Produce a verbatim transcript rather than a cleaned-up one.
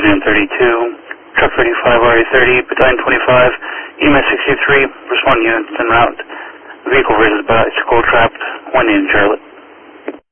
Battalion thirty-two, Truck thirty-five, R A thirty, Battalion twenty-five, E M S sixty-three, respond units en route. Vehicle versus bicycle trapped, one in Charlotte.